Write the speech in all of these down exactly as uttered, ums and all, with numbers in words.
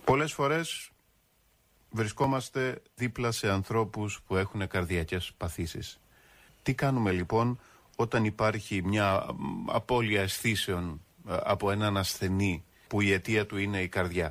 Πολλές φορές βρισκόμαστε δίπλα σε ανθρώπους που έχουν καρδιακές παθήσεις. Τι κάνουμε λοιπόν όταν υπάρχει μια απώλεια αισθήσεων από έναν ασθενή που η αιτία του είναι η καρδιά?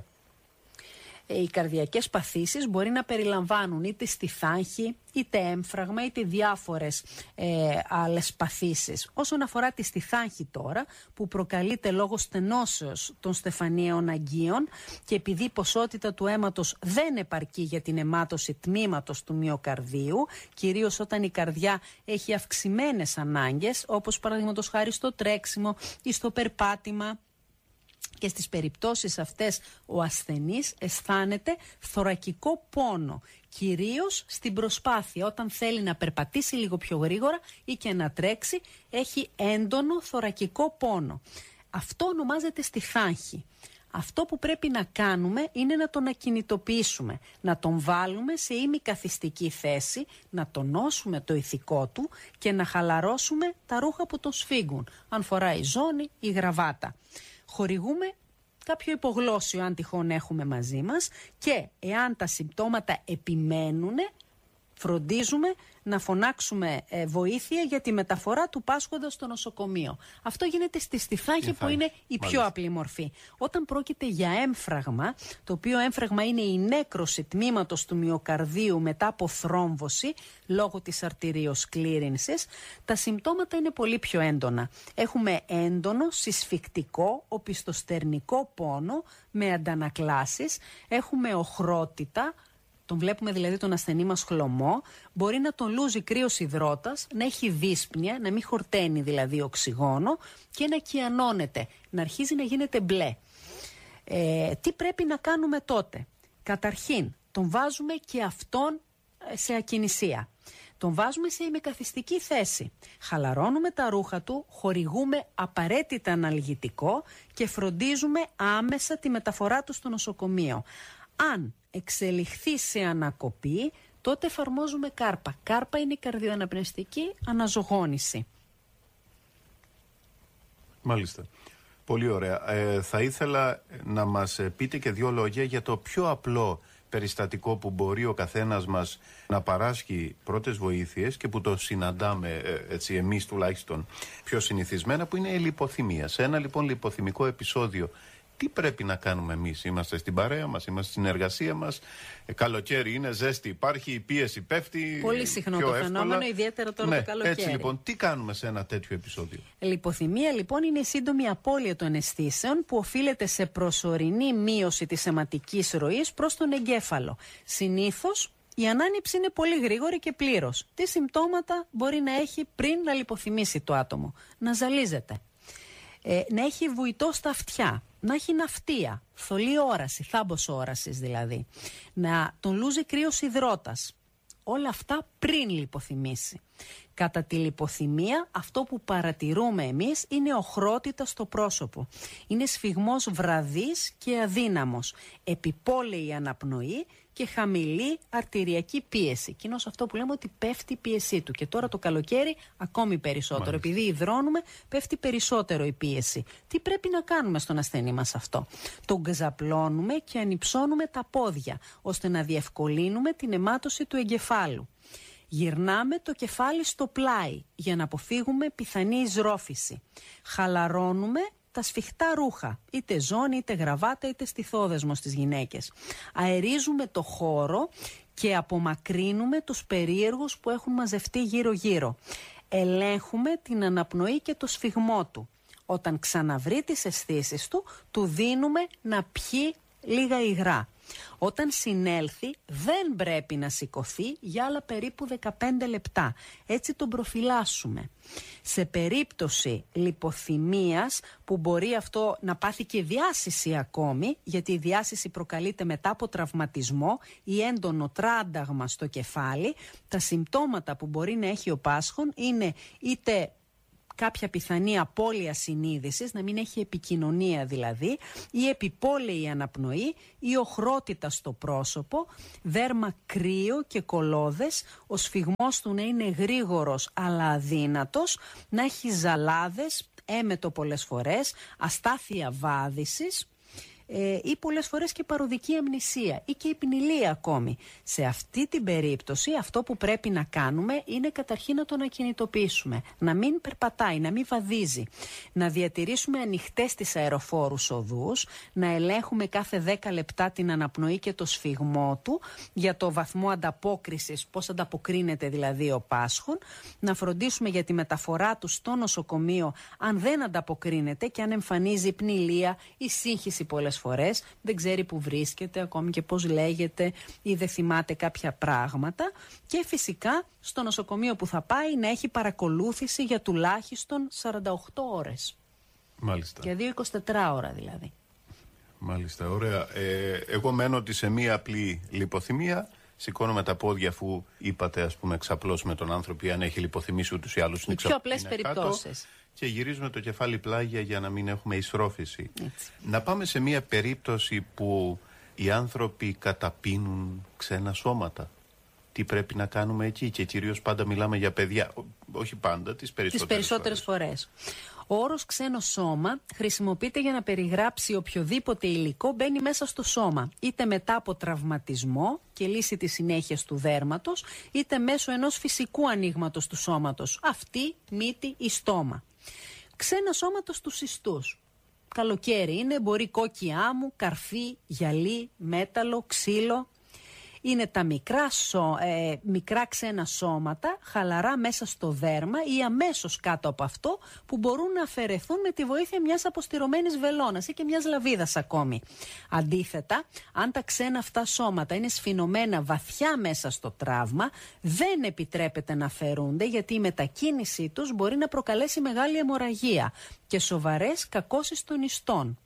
Οι καρδιακές παθήσεις μπορεί να περιλαμβάνουν είτε στιθάγχη, είτε έμφραγμα, είτε διάφορες ε, άλλες παθήσεις. Όσον αφορά τη στιθάγχη τώρα, που προκαλείται λόγω στενώσεως των στεφανίων αγκίων και επειδή η ποσότητα του αίματος δεν επαρκεί για την αιμάτωση τμήματος του μυοκαρδίου, κυρίως όταν η καρδιά έχει αυξημένες ανάγκες, όπως παραδείγματος χάρη στο τρέξιμο ή στο περπάτημα. Και στις περιπτώσεις αυτές ο ασθενής αισθάνεται θωρακικό πόνο, κυρίως στην προσπάθεια. Όταν θέλει να περπατήσει λίγο πιο γρήγορα ή και να τρέξει, έχει έντονο θωρακικό πόνο. Αυτό ονομάζεται στιθάγχη. Αυτό που πρέπει να κάνουμε είναι να τον ακινητοποιήσουμε, να τον βάλουμε σε ημικαθιστική θέση, να τονώσουμε το ηθικό του και να χαλαρώσουμε τα ρούχα που τον σφίγγουν, αν φοράει ζώνη ή γραβάτα. Χορηγούμε κάποιο υπογλώσσιο αν τυχόν έχουμε μαζί μας και εάν τα συμπτώματα επιμένουν, φροντίζουμε να φωνάξουμε ε, βοήθεια για τη μεταφορά του πάσχοντα στο νοσοκομείο. Αυτό γίνεται στη στιθάγχη που είναι η πιο απλή μορφή. Όταν πρόκειται για έμφραγμα, το οποίο έμφραγμα είναι η νέκρωση τμήματος του μυοκαρδίου μετά από θρόμβωση λόγω της αρτηριοσκλήρινσης, τα συμπτώματα είναι πολύ πιο έντονα. Έχουμε έντονο συσφικτικό οπισθοστερνικό πόνο με αντανακλάσεις, έχουμε οχρότητα. Τον βλέπουμε δηλαδή τον ασθενή μας χλωμό, μπορεί να τον λούζει κρύος υδρότας, να έχει δύσπνοια, να μην χορταίνει δηλαδή οξυγόνο και να κιανώνεται, να αρχίζει να γίνεται μπλε. Ε, τι πρέπει να κάνουμε τότε? Καταρχήν, τον βάζουμε και αυτόν σε ακινησία. Τον βάζουμε σε ημικαθιστική θέση. Χαλαρώνουμε τα ρούχα του, χορηγούμε απαραίτητα αναλγητικό και φροντίζουμε άμεσα τη μεταφορά του στο νοσοκομείο. Αν εξελιχθεί σε ανακοπή, τότε εφαρμόζουμε κάρπα. Κάρπα είναι η καρδιοαναπνευστική αναζωγόνηση. Μάλιστα. Πολύ ωραία. Ε, θα ήθελα να μας πείτε και δύο λόγια για το πιο απλό περιστατικό που μπορεί ο καθένας μας να παράσχει πρώτες βοήθειες και που το συναντάμε έτσι εμείς τουλάχιστον πιο συνηθισμένα, που είναι η λιποθυμία. Σε ένα λοιπόν λιποθυμικό επεισόδιο, τι πρέπει να κάνουμε εμείς? Είμαστε στην παρέα μας, είμαστε στην εργασία μας, ε, καλοκαίρι είναι, ζέστη υπάρχει, η πίεση πέφτει. Πολύ συχνό το εύκολα. Φαινόμενο, ιδιαίτερα τώρα ναι, το καλοκαίρι. Έτσι λοιπόν, τι κάνουμε σε ένα τέτοιο επεισόδιο? Λιποθυμία λοιπόν είναι η σύντομη απώλεια των αισθήσεων που οφείλεται σε προσωρινή μείωση της αιματικής ροής προς τον εγκέφαλο. Συνήθως η ανάνυψη είναι πολύ γρήγορη και πλήρως. Τι συμπτώματα μπορεί να έχει πριν να λιποθυμήσει το άτομο? Να ζαλίζεται, ε, να έχει βουητό στα αυτιά, να έχει ναυτία, θολή όραση, θάμπος όρασης δηλαδή, να τον λούζει κρύος υδρότας. Όλα αυτά πριν λιποθυμήσει. Κατά τη λιποθυμία αυτό που παρατηρούμε εμείς είναι οχρότητα στο πρόσωπο. Είναι σφιγμός βραδύς και αδύναμος, επιπόλαιη αναπνοή και χαμηλή αρτηριακή πίεση. Κοινώς αυτό που λέμε ότι πέφτει η πίεσή του. Και τώρα το καλοκαίρι ακόμη περισσότερο. Μάλιστα. Επειδή υδρώνουμε, πέφτει περισσότερο η πίεση. Τι πρέπει να κάνουμε στον ασθενή μας αυτό? Τον ξαπλώνουμε και ανυψώνουμε τα πόδια, ώστε να διευκολύνουμε την αιμάτωση του εγκεφάλου. Γυρνάμε το κεφάλι στο πλάι για να αποφύγουμε πιθανή εισρόφηση. Χαλαρώνουμε τα σφιχτά ρούχα, είτε ζώνη, είτε γραβάτα, είτε στιθόδεσμο στις γυναίκες. Αερίζουμε το χώρο και απομακρύνουμε τους περίεργους που έχουν μαζευτεί γύρω-γύρω. Ελέγχουμε την αναπνοή και το σφιγμό του. Όταν ξαναβρει τις αισθήσεις του, του δίνουμε να πιει λίγα υγρά. Όταν συνέλθει δεν πρέπει να σηκωθεί για άλλα περίπου δεκαπέντε λεπτά. Έτσι τον προφυλάσσουμε. Σε περίπτωση λιποθυμίας που μπορεί αυτό να πάθει και διάσηση ακόμη, γιατί η διάσηση προκαλείται μετά από τραυματισμό ή έντονο τράνταγμα στο κεφάλι, τα συμπτώματα που μπορεί να έχει ο πάσχων είναι είτε κάποια πιθανή απώλεια συνείδησης, να μην έχει επικοινωνία δηλαδή, ή επιπόλαιη αναπνοή ή οχρότητα στο πρόσωπο, δέρμα κρύο και κολώδες, ο σφιγμός του να είναι γρήγορος αλλά αδύνατος, να έχει ζαλάδες, έμετο πολλές φορές, αστάθεια βάδισης, ε, ή πολλές φορές και παροδική αμνησία ή και υπνηλία ακόμη. Σε αυτή την περίπτωση αυτό που πρέπει να κάνουμε είναι καταρχήν να τον ακινητοποιήσουμε, να μην περπατάει, να μην βαδίζει, να διατηρήσουμε ανοιχτές τις αεροφόρους οδούς, να ελέγχουμε κάθε δέκα λεπτά την αναπνοή και το σφιγμό του για το βαθμό ανταπόκρισης, πώς ανταποκρίνεται δηλαδή ο πάσχων, να φροντίσουμε για τη μεταφορά του στο νοσοκομείο αν δεν ανταποκρίνεται και αν εμφανίζει πνηλία ή σύγχυση πολλές φορές, δεν ξέρει που βρίσκεται, ακόμη και πώς λέγεται ή δεν θυμάται κάποια πράγματα, και φυσικά στο νοσοκομείο που θα πάει να έχει παρακολούθηση για τουλάχιστον σαράντα οκτώ ώρες. Μάλιστα. Για δύο εικοσιτετράωρα δηλαδή. Μάλιστα, ωραία. Ε, εγώ μένω ότι σε μία απλή λιποθυμία σηκώνομαι τα πόδια, αφού είπατε, ας πούμε, εξαπλώσουμε τον άνθρωπο, αν έχει λιποθυμήσει ούτως ή άλλως. Οι πιο απλές περιπτώσεις. Και γυρίζουμε το κεφάλι πλάγια για να μην έχουμε εισρόφηση. Έτσι. Να πάμε σε μία περίπτωση που οι άνθρωποι καταπίνουν ξένα σώματα. Τι πρέπει να κάνουμε εκεί, και κυρίως πάντα μιλάμε για παιδιά. Όχι πάντα, τις περισσότερες, τις περισσότερες φορές. φορές. Ο όρος ξένο σώμα χρησιμοποιείται για να περιγράψει οποιοδήποτε υλικό μπαίνει μέσα στο σώμα, είτε μετά από τραυματισμό και λύση της συνέχειας του δέρματος, είτε μέσω ενός φυσικού ανοίγματος του σώματος, αυτή, μύτη ή στόμα. Ξένα σώματα στους ιστούς. Καλοκαίρι είναι, μπορεί κόκκι άμμου, καρφί, γυαλί, μέταλλο, ξύλο. Είναι τα μικρά, σω, ε, μικρά ξένα σώματα, χαλαρά μέσα στο δέρμα ή αμέσως κάτω από αυτό, που μπορούν να αφαιρεθούν με τη βοήθεια μιας αποστηρωμένης βελόνας ή και μιας λαβίδας ακόμη. Αντίθετα, αν τα ξένα αυτά σώματα είναι σφινωμένα βαθιά μέσα στο τραύμα, δεν επιτρέπεται να αφαιρούνται, γιατί η μετακίνησή τους μπορεί να προκαλέσει μεγάλη αιμορραγία και σοβαρές κακώσεις των ιστών.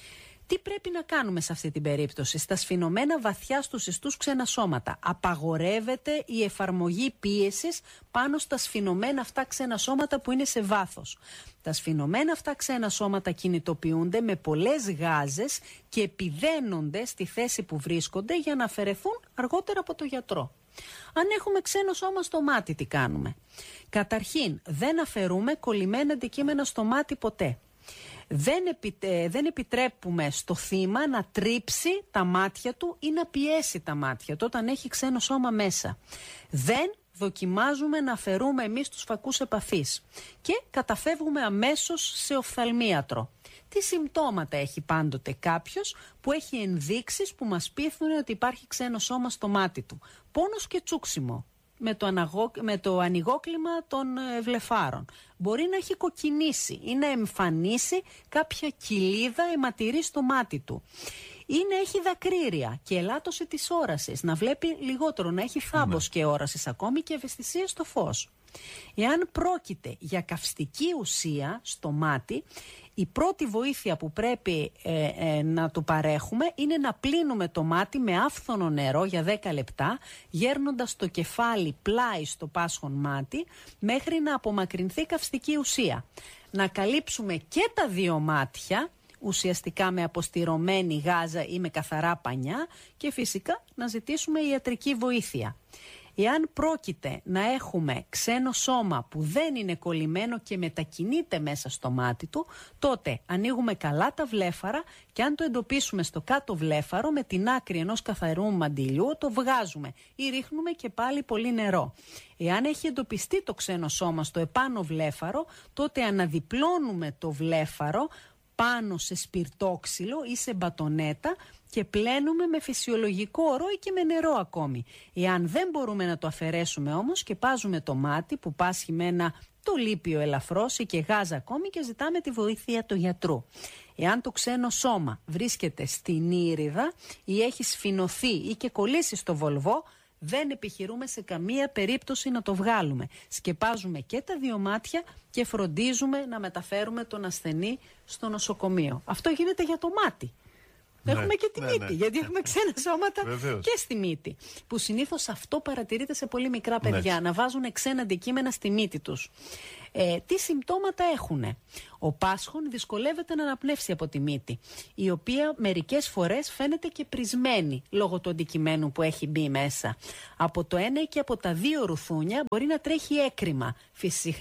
Τι πρέπει να κάνουμε σε αυτή την περίπτωση? Στα σφινωμένα βαθιά στους ιστούς ξένα σώματα απαγορεύεται η εφαρμογή πίεσης πάνω στα σφινωμένα αυτά ξένα σώματα που είναι σε βάθος. Τα σφινωμένα αυτά ξένα σώματα κινητοποιούνται με πολλές γάζες και επιδένονται στη θέση που βρίσκονται για να αφαιρεθούν αργότερα από το γιατρό. Αν έχουμε ξένο σώμα στο μάτι, τι κάνουμε? Καταρχήν, δεν αφαιρούμε κολλημένα αντικείμενα στο μάτι ποτέ. Δεν, επι, ε, δεν επιτρέπουμε στο θύμα να τρίψει τα μάτια του ή να πιέσει τα μάτια του όταν έχει ξένο σώμα μέσα. Δεν δοκιμάζουμε να αφαιρούμε εμείς τους φακούς επαφής και καταφεύγουμε αμέσως σε οφθαλμίατρο. Τι συμπτώματα έχει πάντοτε κάποιος που έχει ενδείξεις που μας πείθουν ότι υπάρχει ξένο σώμα στο μάτι του? Πόνος και τσούξιμο με το, αναγώ, με το ανοιγόκλημα των ε, βλεφάρων. Μπορεί να έχει κοκκινήσει ή να εμφανίσει κάποια κοιλίδα αιματηρή στο μάτι του. Ή να έχει δακρύρια και ελάττωση της όρασης, να βλέπει λιγότερο, να έχει θάμπος ναι. και όρασης ακόμη και ευαισθησία στο φως. Εάν πρόκειται για καυστική ουσία στο μάτι, η πρώτη βοήθεια που πρέπει ε, ε, να του παρέχουμε είναι να πλύνουμε το μάτι με άφθονο νερό για δέκα λεπτά, γέρνοντας το κεφάλι πλάι στο πάσχον μάτι μέχρι να απομακρυνθεί καυστική ουσία. Να καλύψουμε και τα δύο μάτια, ουσιαστικά με αποστηρωμένη γάζα ή με καθαρά πανιά, και φυσικά να ζητήσουμε ιατρική βοήθεια. Εάν πρόκειται να έχουμε ξένο σώμα που δεν είναι κολλημένο και μετακινείται μέσα στο μάτι του, τότε ανοίγουμε καλά τα βλέφαρα και αν το εντοπίσουμε στο κάτω βλέφαρο, με την άκρη ενός καθαρού μαντιλιού το βγάζουμε ή ρίχνουμε και πάλι πολύ νερό. Εάν έχει εντοπιστεί το ξένο σώμα στο επάνω βλέφαρο, τότε αναδιπλώνουμε το βλέφαρο πάνω σε σπιρτόξυλο ή σε μπατονέτα και πλένουμε με φυσιολογικό ορό ή και με νερό ακόμη. Εάν δεν μπορούμε να το αφαιρέσουμε όμως, σκεπάζουμε το μάτι που πάσχει με ένα τολίπιο ελαφρώς ή και γάζα ακόμη και ζητάμε τη βοήθεια του γιατρού. Εάν το ξένο σώμα βρίσκεται στην ήριδα ή έχει σφινωθεί ή και κολλήσει στο βολβό, δεν επιχειρούμε σε καμία περίπτωση να το βγάλουμε. Σκεπάζουμε και τα δύο μάτια και φροντίζουμε να μεταφέρουμε τον ασθενή στο νοσοκομείο. Αυτό γίνεται για το μάτι. Ναι, έχουμε και τη ναι, μύτη, ναι. γιατί έχουμε ξένα σώματα Βεβαίως. Και στη μύτη. Που συνήθως αυτό παρατηρείται σε πολύ μικρά παιδιά, ναι. να βάζουν ξένα αντικείμενα στη μύτη τους. Ε, τι συμπτώματα έχουνε? Ο πάσχων δυσκολεύεται να αναπνεύσει από τη μύτη, η οποία μερικές φορές φαίνεται και πρισμένη λόγω του αντικειμένου που έχει μπει μέσα. Από το ένα ή και από τα δύο ρουθούνια μπορεί να τρέχει έκρημα, συχνά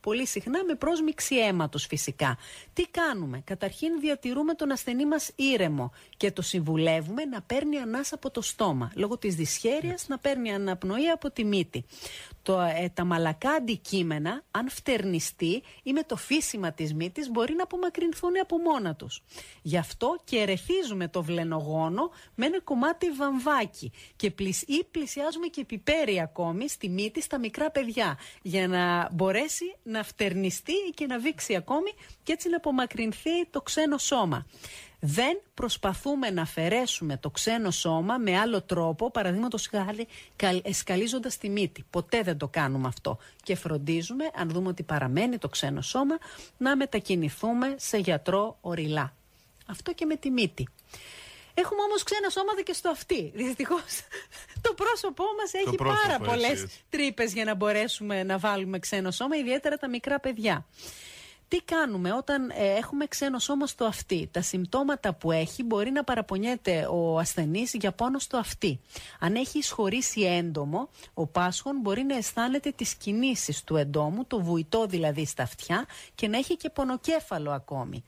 πολύ συχνά με πρόσμιξη αίματος φυσικά. Τι κάνουμε? Καταρχήν διατηρούμε τον ασθενή μας ήρεμο και το συμβουλεύουμε να παίρνει ανάσα από το στόμα. Λόγω της δυσχέρειας να παίρνει αναπνοή από τη μύτη. Το, ε, τα μαλακά αντικείμενα, αν φτερνιστεί ή με το φύσιμα της μύτης, μπορεί να απομακρυνθούν από μόνα τους. Γι' αυτό και ερεθίζουμε το βλενογόνο με ένα κομμάτι βαμβάκι και πλησ, ή πλησιάζουμε και πιπέρι ακόμη στη μύτη στα μικρά παιδιά, για να μπορέσει να φτερνιστεί και να βήξει ακόμη και έτσι να απομακρυνθεί το ξένο σώμα. Δεν προσπαθούμε να αφαιρέσουμε το ξένο σώμα με άλλο τρόπο, παραδείγματος χάρη σκαλίζοντας τη μύτη. Ποτέ δεν το κάνουμε αυτό. Και φροντίζουμε, αν δούμε ότι παραμένει το ξένο σώμα, να μετακινηθούμε σε γιατρό οριλά. Αυτό και με τη μύτη. Έχουμε όμως ξένα σώματα και στο αυτί. Δυστυχώς το πρόσωπό μας έχει πρόσωπο, πάρα πολλές τρύπες για να μπορέσουμε να βάλουμε ξένο σώμα, ιδιαίτερα τα μικρά παιδιά. Τι κάνουμε όταν ε, έχουμε ξένο σώμα στο αυτί? Τα συμπτώματα που έχει μπορεί να παραπονιέται ο ασθενής για πόνο στο αυτί. Αν έχει εισχωρήσει έντομο, ο πάσχων μπορεί να αισθάνεται τις κινήσεις του εντόμου, το βουητό δηλαδή στα αυτιά, και να έχει και πονοκέφαλο ακόμη.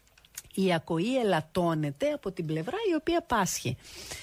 Η ακοή ελαττώνεται από την πλευρά η οποία πάσχει.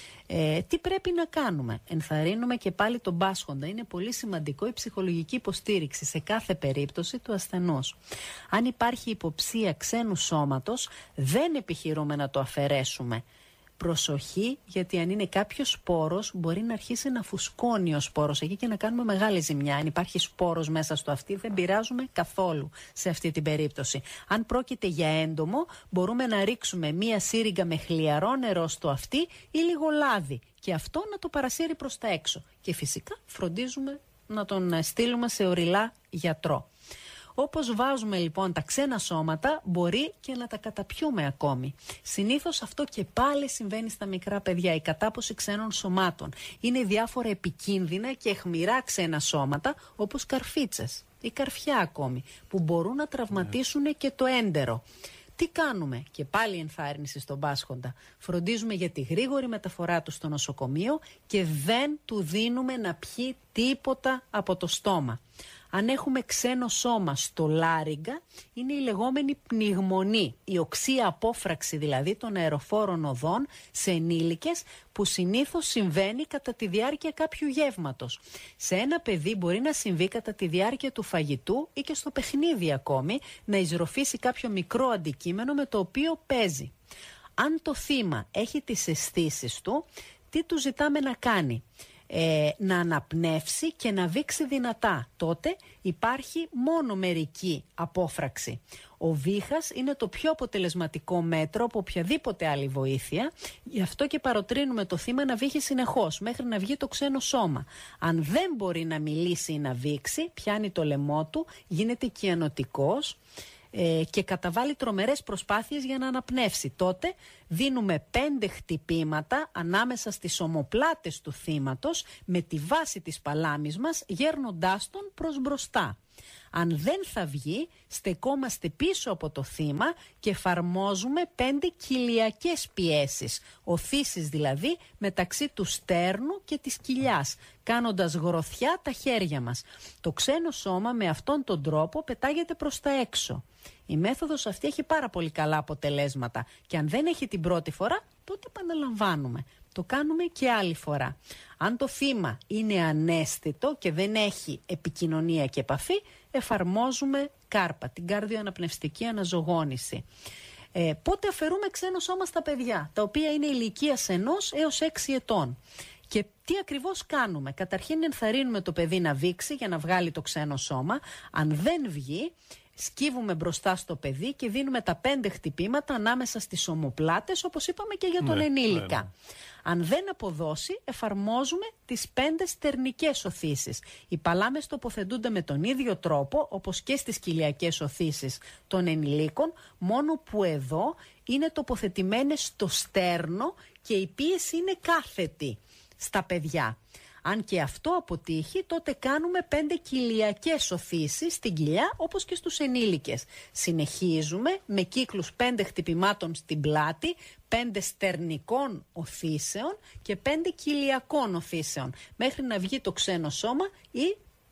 Ε, τι πρέπει να κάνουμε? Ενθαρρύνουμε και πάλι τον πάσχοντα. Είναι πολύ σημαντικό η ψυχολογική υποστήριξη σε κάθε περίπτωση του ασθενούς. Αν υπάρχει υποψία ξένου σώματος, δεν επιχειρούμε να το αφαιρέσουμε. Προσοχή, γιατί αν είναι κάποιος σπόρος, μπορεί να αρχίσει να φουσκώνει ο σπόρος εκεί και να κάνουμε μεγάλη ζημιά. Αν υπάρχει σπόρος μέσα στο αυτί, δεν πειράζουμε καθόλου σε αυτή την περίπτωση. Αν πρόκειται για έντομο, μπορούμε να ρίξουμε μία σύριγγα με χλιαρό νερό στο αυτί ή λίγο λάδι και αυτό να το παρασύρει προς τα έξω. Και φυσικά φροντίζουμε να τον στείλουμε σε οριλά γιατρό. Όπως βάζουμε λοιπόν τα ξένα σώματα, μπορεί και να τα καταπιούμε ακόμη. Συνήθως αυτό και πάλι συμβαίνει στα μικρά παιδιά, η κατάποση ξένων σωμάτων. Είναι διάφορα επικίνδυνα και αιχμηρά ξένα σώματα, όπως καρφίτσες ή καρφιά ακόμη, που μπορούν να τραυματίσουν yeah. και το έντερο. Τι κάνουμε? Και πάλι ενθάρρυνση στον πάσχοντα. Φροντίζουμε για τη γρήγορη μεταφορά του στο νοσοκομείο και δεν του δίνουμε να πιει τίποτα από το στόμα. Αν έχουμε ξένο σώμα στο λάριγγα, είναι η λεγόμενη πνιγμονή, η οξία απόφραξη δηλαδή των αεροφόρων οδών σε ενήλικες, που συνήθως συμβαίνει κατά τη διάρκεια κάποιου γεύματος. Σε ένα παιδί μπορεί να συμβεί κατά τη διάρκεια του φαγητού ή και στο παιχνίδι ακόμη, να εισροφήσει κάποιο μικρό αντικείμενο με το οποίο παίζει. Αν το θύμα έχει τις αισθήσεις του, τι του ζητάμε να κάνει? Ε, να αναπνεύσει και να βήξει δυνατά. Τότε υπάρχει μόνο μερική απόφραξη. Ο βήχας είναι το πιο αποτελεσματικό μέτρο από οποιαδήποτε άλλη βοήθεια. Γι' αυτό και παροτρύνουμε το θύμα να βήχει συνεχώς μέχρι να βγει το ξένο σώμα. Αν δεν μπορεί να μιλήσει ή να βήξει, πιάνει το λαιμό του, γίνεται κυανοτικός και καταβάλει τρομερές προσπάθειες για να αναπνεύσει. Τότε δίνουμε πέντε χτυπήματα ανάμεσα στις ομοπλάτες του θύματος με τη βάση της παλάμης μας, γέρνοντάς τον προς μπροστά. Αν δεν θα βγει, στεκόμαστε πίσω από το θύμα και εφαρμόζουμε πέντε κοιλιακές πιέσεις, οθήσεις δηλαδή μεταξύ του στέρνου και της κοιλιάς, κάνοντας γροθιά τα χέρια μας. Το ξένο σώμα με αυτόν τον τρόπο πετάγεται προς τα έξω. Η μέθοδος αυτή έχει πάρα πολύ καλά αποτελέσματα και αν δεν έχει την πρώτη φορά, τότε επαναλαμβάνουμε. Το κάνουμε και άλλη φορά. Αν το θύμα είναι αναίσθητο και δεν έχει επικοινωνία και επαφή, εφαρμόζουμε κάρπα, την καρδιοαναπνευστική αναζωγόνηση. Ε, πότε αφαιρούμε ξένο σώμα στα παιδιά, τα οποία είναι ηλικίας ενός έως έξι ετών. Και τι ακριβώς κάνουμε? Καταρχήν ενθαρρύνουμε το παιδί να βήξει για να βγάλει το ξένο σώμα. Αν δεν βγει, σκύβουμε μπροστά στο παιδί και δίνουμε τα πέντε χτυπήματα ανάμεσα στις ομοπλάτες, όπως είπαμε και για τον ναι, ενήλικα. Ναι, ναι. Αν δεν αποδώσει, εφαρμόζουμε τις πέντε στερνικές οθήσεις. Οι παλάμες τοποθετούνται με τον ίδιο τρόπο, όπως και στις κοιλιακές οθήσεις των ενηλίκων, μόνο που εδώ είναι τοποθετημένες στο στέρνο και η πίεση είναι κάθετη στα παιδιά. Αν και αυτό αποτύχει, τότε κάνουμε πέντε κοιλιακές οθήσεις στην κοιλιά, όπως και στους ενήλικες. Συνεχίζουμε με κύκλους πέντε χτυπημάτων στην πλάτη, πέντε στερνικών οθήσεων και πέντε κοιλιακών οθήσεων, μέχρι να βγει το ξένο σώμα ή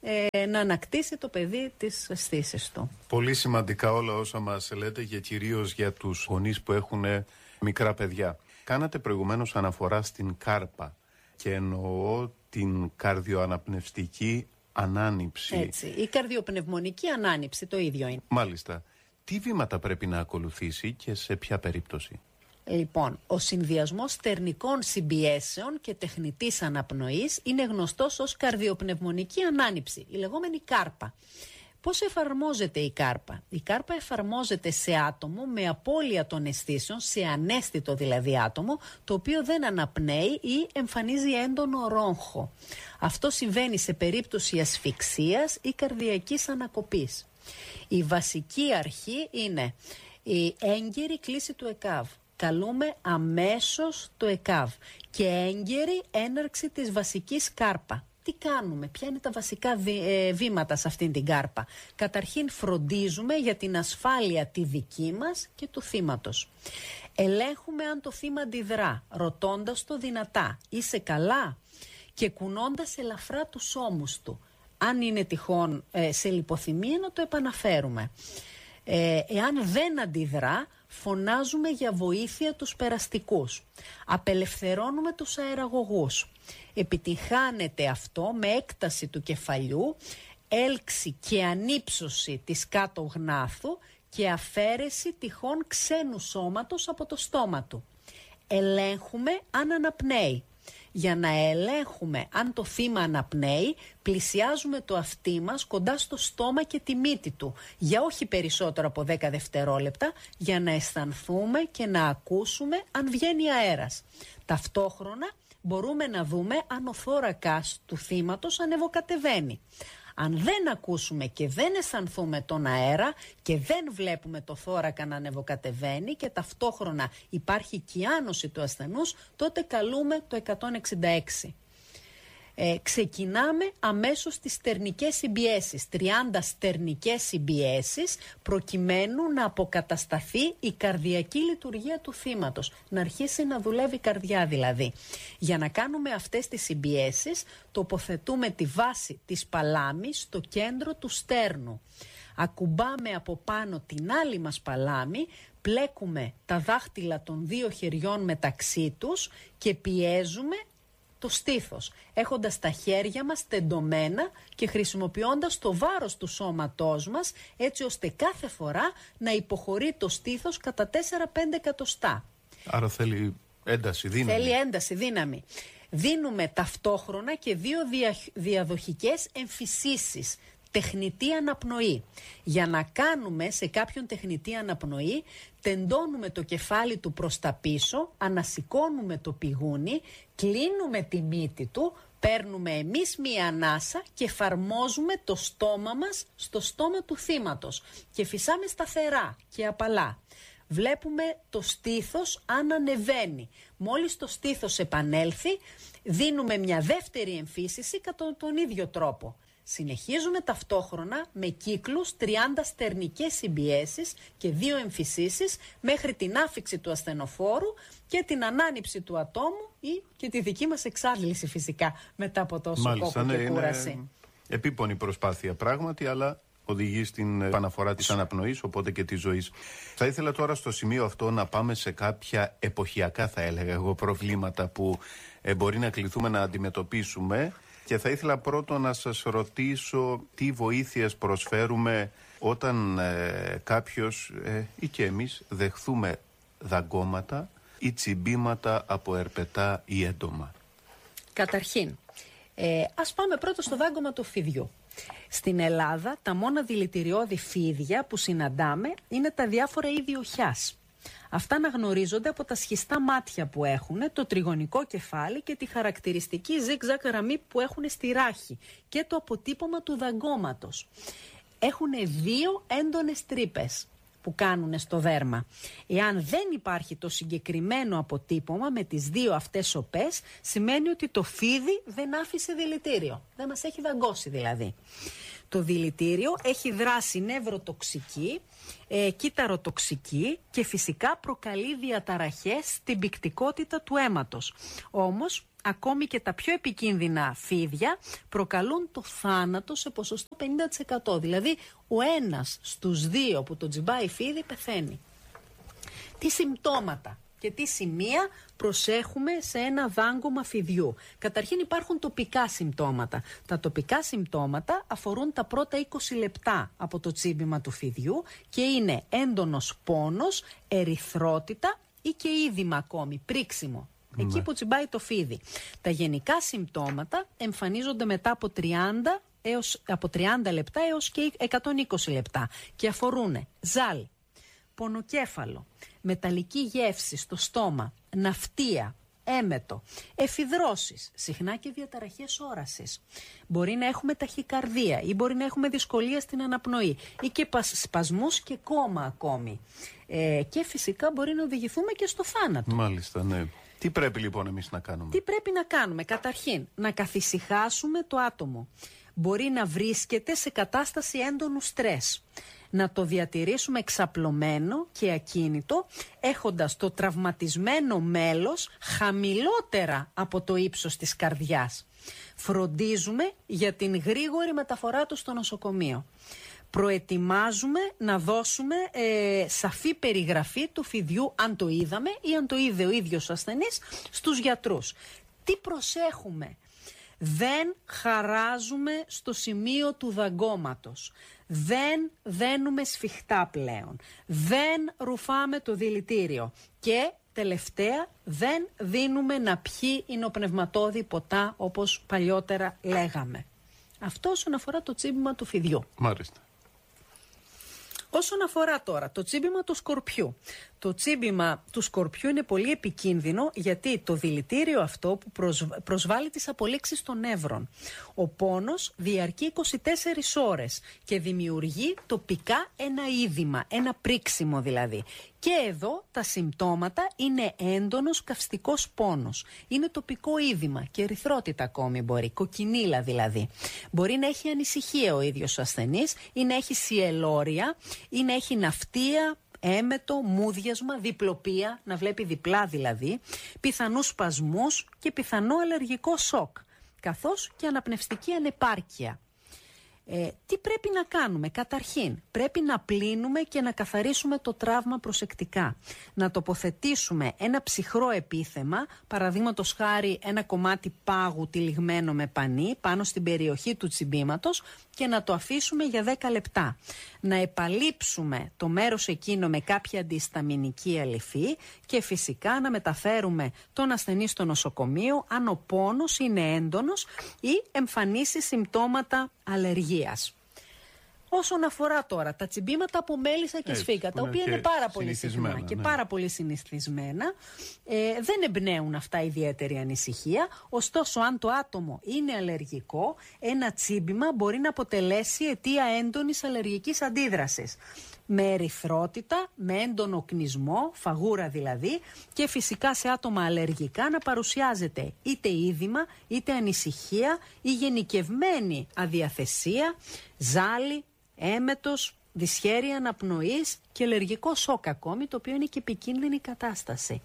ε, να ανακτήσει το παιδί τις αισθήσεις του. Πολύ σημαντικά όλα όσα μας λέτε και κυρίως για τους γονείς που έχουν μικρά παιδιά. Κάνατε προηγουμένως αναφορά στην κάρπα και εννοώ την καρδιοαναπνευστική ανάνυψη. Έτσι, η καρδιοπνευμονική ανάνυψη το ίδιο είναι. Μάλιστα. Τι βήματα πρέπει να ακολουθήσει και σε ποια περίπτωση? Λοιπόν, ο συνδυασμός στερνικών συμπιέσεων και τεχνητής αναπνοής είναι γνωστός ως καρδιοπνευμονική ανάνυψη, η λεγόμενη κάρπα. Πώς εφαρμόζεται η κάρπα? Η κάρπα εφαρμόζεται σε άτομο με απώλεια των αισθήσεων, σε αναίσθητο δηλαδή άτομο, το οποίο δεν αναπνέει ή εμφανίζει έντονο ρόγχο. Αυτό συμβαίνει σε περίπτωση ασφυξίας ή καρδιακής ανακοπής. Η βασική αρχή είναι η έγκαιρη κλίση του ΕΚΑΒ. Καλούμε αμέσως το ΕΚΑΒ και έγκαιρη έναρξη της βασικής κάρπα. Τι κάνουμε, ποια είναι τα βασικά βήματα σε αυτήν την κάρπα? Καταρχήν φροντίζουμε για την ασφάλεια τη δική μας και του θύματος. Ελέγχουμε αν το θύμα αντιδρά, ρωτώντας το δυνατά, είσαι καλά? Και κουνώντας ελαφρά τους ώμους του. Αν είναι τυχόν ε, σε λιποθυμία να το επαναφέρουμε. Ε, εάν δεν αντιδρά, φωνάζουμε για βοήθεια τους περαστικούς. Απελευθερώνουμε τους αεραγωγούς. Επιτυγχάνεται αυτό με έκταση του κεφαλιού, έλξη και ανύψωση της κάτω γνάθου και αφαίρεση τυχόν ξένου σώματος από το στόμα του. Ελέγχουμε αν αναπνέει. Για να ελέγχουμε αν το θύμα αναπνέει, πλησιάζουμε το αυτί μας κοντά στο στόμα και τη μύτη του, για όχι περισσότερο από δέκα δευτερόλεπτα, για να αισθανθούμε και να ακούσουμε αν βγαίνει αέρας. Ταυτόχρονα μπορούμε να δούμε αν ο θώρακας του θύματος ανεβοκατεβαίνει. Αν δεν ακούσουμε και δεν αισθανθούμε τον αέρα και δεν βλέπουμε το θώρακα να ανεβοκατεβαίνει και ταυτόχρονα υπάρχει κιάνωση του ασθενούς, τότε καλούμε το εκατόν εξήντα έξι. Ε, ξεκινάμε αμέσως τις στερνικές συμπιέσεις, τριάντα στερνικές συμπιέσεις, προκειμένου να αποκατασταθεί η καρδιακή λειτουργία του θύματος, να αρχίσει να δουλεύει η καρδιά δηλαδή. Για να κάνουμε αυτές τις συμπιέσεις, τοποθετούμε τη βάση της παλάμης στο κέντρο του στέρνου. Ακουμπάμε από πάνω την άλλη μας παλάμη, πλέκουμε τα δάχτυλα των δύο χεριών μεταξύ τους και πιέζουμε το στήθος, έχοντας τα χέρια μας τεντωμένα και χρησιμοποιώντας το βάρος του σώματός μας, έτσι ώστε κάθε φορά να υποχωρεί το στήθος κατά τέσσερα πέντε εκατοστά. Άρα θέλει ένταση, δύναμη. Θέλει ένταση, δύναμη. Δίνουμε ταυτόχρονα και δύο δια, διαδοχικές εμφυσίσεις. Τεχνητή αναπνοή. Για να κάνουμε σε κάποιον τεχνητή αναπνοή, τεντώνουμε το κεφάλι του προς τα πίσω, ανασηκώνουμε το πηγούνι, κλείνουμε τη μύτη του, παίρνουμε εμείς μία ανάσα και εφαρμόζουμε το στόμα μας στο στόμα του θύματος και φυσάμε σταθερά και απαλά. Βλέπουμε το στήθος αν ανεβαίνει. Μόλις το στήθος επανέλθει, δίνουμε μια δεύτερη εμφύσιση κατά τον ίδιο τρόπο. Συνεχίζουμε ταυτόχρονα με κύκλους τριάντα στερνικές συμπιέσεις και δύο εμφυσίσεις μέχρι την άφιξη του ασθενοφόρου και την ανάνυψη του ατόμου ή και τη δική μας εξάντληση φυσικά μετά από τόσο κόπο και κούραση. Είναι επίπονη προσπάθεια πράγματι, αλλά οδηγεί στην επαναφορά της αναπνοής, οπότε και της ζωής. Θα ήθελα τώρα στο σημείο αυτό να πάμε σε κάποια εποχιακά, θα έλεγα εγώ, προβλήματα που ε, μπορεί να κληθούμε να αντιμετωπίσουμε. Και θα ήθελα πρώτο να σας ρωτήσω τι βοήθειες προσφέρουμε όταν ε, κάποιος ε, ή και εμείς δεχθούμε δαγκώματα ή τσιμπήματα από ερπετά ή έντομα. Καταρχήν, ε, ας πάμε πρώτο στο δάγκωμα του φιδιού. Στην Ελλάδα τα μόνα δηλητηριώδη φίδια που συναντάμε είναι τα διάφορα είδη οχιάς. Αυτά αναγνωρίζονται από τα σχιστά μάτια που έχουν, το τριγωνικό κεφάλι και τη χαρακτηριστική ζιγ-ζακ γραμμή που έχουν στη ράχη και το αποτύπωμα του δαγκώματος. Έχουν δύο έντονες τρύπες που κάνουν στο δέρμα. Εάν δεν υπάρχει το συγκεκριμένο αποτύπωμα με τις δύο αυτές οπές, σημαίνει ότι το φίδι δεν άφησε δηλητήριο. Δεν μας έχει δαγκώσει δηλαδή. Το δηλητήριο έχει δράση νευροτοξική, ε, κύτταροτοξική και φυσικά προκαλεί διαταραχές στην πυκτικότητα του αίματος. Όμως, ακόμη και τα πιο επικίνδυνα φίδια προκαλούν το θάνατο σε ποσοστό πενήντα τοις εκατό. Δηλαδή, ο ένας στους δύο που το τζιμπάει φίδι πεθαίνει. Τι συμπτώματα και τι σημεία προσέχουμε σε ένα δάγκωμα φιδιού? Καταρχήν υπάρχουν τοπικά συμπτώματα. Τα τοπικά συμπτώματα αφορούν τα πρώτα είκοσι λεπτά από το τσίμπημα του φιδιού και είναι έντονος πόνος, ερυθρότητα ή και είδημα ακόμη, πρίξιμο. Εκεί που τσιμπάει το φίδι. Τα γενικά συμπτώματα εμφανίζονται μετά από τριάντα, έως, από τριάντα λεπτά έως και εκατόν είκοσι λεπτά και αφορούν ζάλ, πονοκέφαλο, μεταλλική γεύση στο στόμα, ναυτία, έμετο, εφιδρώσεις, συχνά και διαταραχές όρασης. Μπορεί να έχουμε ταχυκαρδία ή μπορεί να έχουμε δυσκολία στην αναπνοή ή και σπασμούς και κόμμα ακόμη. Ε, και φυσικά μπορεί να οδηγηθούμε και στο θάνατο. Μάλιστα, ναι. Τι πρέπει λοιπόν εμείς να κάνουμε? Τι πρέπει να κάνουμε? Καταρχήν, να καθησυχάσουμε το άτομο. Μπορεί να βρίσκεται σε κατάσταση έντονου στρες. Να το διατηρήσουμε εξαπλωμένο και ακίνητο, έχοντας το τραυματισμένο μέλος χαμηλότερα από το ύψος της καρδιάς. Φροντίζουμε για την γρήγορη μεταφορά του στο νοσοκομείο. Προετοιμάζουμε να δώσουμε ε, σαφή περιγραφή του φιδιού, αν το είδαμε ή αν το είδε ο ίδιος ο ασθενής, στους γιατρούς. Τι προσέχουμε? Δεν χαράζουμε στο σημείο του δαγκώματος. Δεν δένουμε σφιχτά πλέον. Δεν ρουφάμε το δηλητήριο. Και τελευταία, δεν δίνουμε να πιει υνοπνευματώδη ποτά όπως παλιότερα λέγαμε. Αυτό όσον αφορά το τσίμπημα του φιδιού. Μάλιστα. Όσον αφορά τώρα το τσίμπημα του σκορπιού. Το τσίμπημα του σκορπιού είναι πολύ επικίνδυνο γιατί το δηλητήριο αυτό που προσβάλλει τις απολύξεις των νεύρων. Ο πόνος διαρκεί είκοσι τέσσερις ώρες και δημιουργεί τοπικά ένα είδημα, ένα πρίξιμο δηλαδή. Και εδώ τα συμπτώματα είναι έντονος καυστικός πόνος. Είναι τοπικό είδημα και ερυθρότητα ακόμη μπορεί, κοκκινίλα δηλαδή. Μπορεί να έχει ανησυχία ο ίδιος ο ασθενής ή να έχει σιελώρια ή να έχει ναυτία, έμετο, μούδιασμα, διπλοπία, να βλέπει διπλά δηλαδή, πιθανούς σπασμούς και πιθανό αλλεργικό σοκ, καθώς και αναπνευστική ανεπάρκεια. Ε, τι πρέπει να κάνουμε? Καταρχήν, πρέπει να πλύνουμε και να καθαρίσουμε το τραύμα προσεκτικά. Να τοποθετήσουμε ένα ψυχρό επίθεμα, παραδείγματος χάρη ένα κομμάτι πάγου τυλιγμένο με πανί πάνω στην περιοχή του τσιμπήματος και να το αφήσουμε για δέκα λεπτά. Να επαλείψουμε το μέρος εκείνο με κάποια αντισταμινική αλυφή και φυσικά να μεταφέρουμε τον ασθενή στο νοσοκομείο αν ο πόνος είναι έντονος ή εμφανίσει συμπτώματα αλλεργίας. Όσον αφορά τώρα τα τσιμπήματα από μέλισσα και σφίγγα, τα οποία είναι πάρα πολύ συχνά και ναι. πάρα πολύ συνηθισμένα, ε, δεν εμπνέουν αυτά ιδιαίτερη ανησυχία. Ωστόσο, αν το άτομο είναι αλλεργικό, ένα τσίμπημα μπορεί να αποτελέσει αιτία έντονης αλλεργικής αντίδρασης. Με ερυθρότητα, με έντονο κνισμό, φαγούρα δηλαδή, και φυσικά σε άτομα αλλεργικά να παρουσιάζεται είτε είδημα, είτε ανησυχία ή γενικευμένη αδιαθεσία, ζάλι, έμετος, δυσχέρεια αναπνοής και αλλεργικό σοκ ακόμη, το οποίο είναι και επικίνδυνη κατάσταση.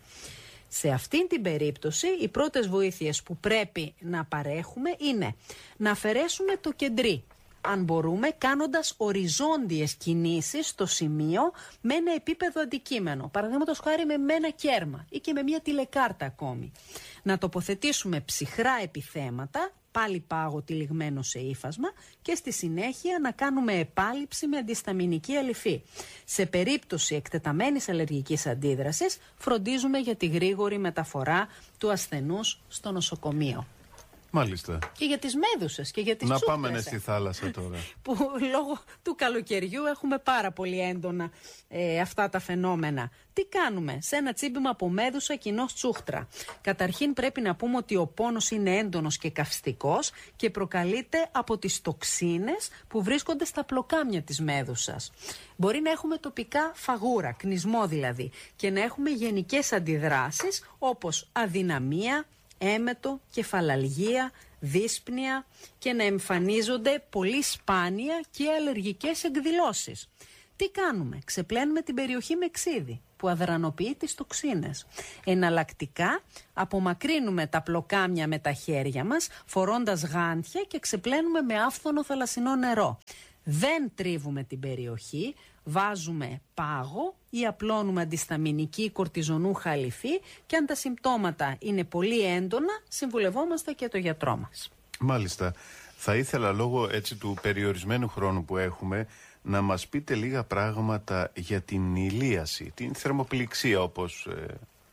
Σε αυτήν την περίπτωση, οι πρώτες βοήθειες που πρέπει να παρέχουμε είναι να αφαιρέσουμε το κεντρί, αν μπορούμε, κάνοντας οριζόντιες κινήσεις στο σημείο με ένα επίπεδο αντικείμενο. Παραδείγματος χάρη με ένα κέρμα ή και με μια τηλεκάρτα ακόμη. Να τοποθετήσουμε ψυχρά επιθέματα, πάλι πάγο τυλιγμένο σε ύφασμα, και στη συνέχεια να κάνουμε επάλυψη με αντισταμινική αλυφή. Σε περίπτωση εκτεταμένης αλλεργικής αντίδρασης, φροντίζουμε για τη γρήγορη μεταφορά του ασθενούς στο νοσοκομείο. Μάλιστα. Και για τις μέδουσες και για τις να τσούχτες. Να πάμε στη θάλασσα τώρα. Που λόγω του καλοκαιριού έχουμε πάρα πολύ έντονα ε, αυτά τα φαινόμενα. Τι κάνουμε σε ένα τσίμπημα από μέδουσα κοινώς τσούχτρα? Καταρχήν πρέπει να πούμε ότι ο πόνος είναι έντονος και καυστικός και προκαλείται από τις τοξίνες που βρίσκονται στα πλοκάμια της μέδουσας. Μπορεί να έχουμε τοπικά φαγούρα, κνισμό δηλαδή, και να έχουμε γενικές αντιδράσεις όπως αδυναμία, έμετο, κεφαλαλγία, δύσπνοια και να εμφανίζονται πολύ σπάνια και αλλεργικές εκδηλώσεις. Τι κάνουμε? Ξεπλένουμε την περιοχή με ξύδι που αδρανοποιεί τις τοξίνες. Εναλλακτικά απομακρύνουμε τα πλοκάμια με τα χέρια μας φορώντας γάντια και ξεπλένουμε με άφθονο θαλασσινό νερό. Δεν τρίβουμε την περιοχή, βάζουμε πάγο ή απλώνουμε αντισταμινική κορτιζονού χαλιφή και αν τα συμπτώματα είναι πολύ έντονα συμβουλευόμαστε και το γιατρό μας. Μάλιστα. Θα ήθελα λόγω έτσι του περιορισμένου χρόνου που έχουμε να μας πείτε λίγα πράγματα για την ηλίαση, την θερμοπληξία όπως ε,